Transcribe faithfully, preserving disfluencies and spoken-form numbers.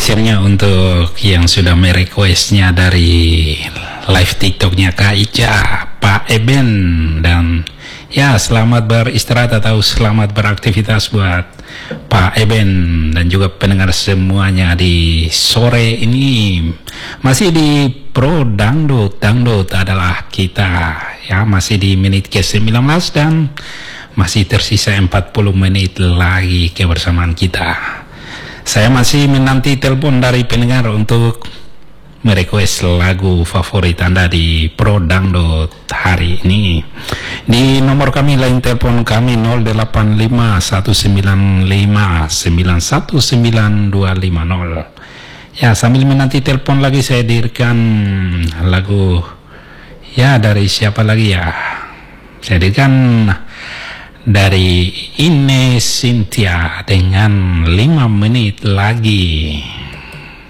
spesialnya untuk yang sudah merequestnya dari live TikToknya Kak Ica, Pak Eben, dan ya selamat beristirahat atau selamat beraktivitas buat Pak Eben dan juga pendengar semuanya di sore ini. Masih di Pro Dangdut, Dangdut adalah kita ya, masih di menit ke sembilan belas dan masih tersisa empat puluh menit lagi kebersamaan kita. Saya masih menanti telepon dari pendengar untuk merequest lagu favorit Anda di Pro Dangdut hari ini. Di nomor kami lain telepon kami nol delapan lima satu sembilan lima sembilan satu sembilan dua lima nol. Ya, sambil menanti telepon lagi saya hadirkan lagu ya dari siapa lagi ya? Saya hadirkan dari Ine Cynthia dengan lima menit lagi.